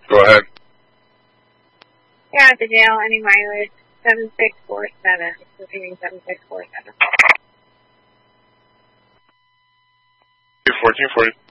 Go ahead. Yeah, at the jail, any mileage, 7647. Repeating 7647. 1440.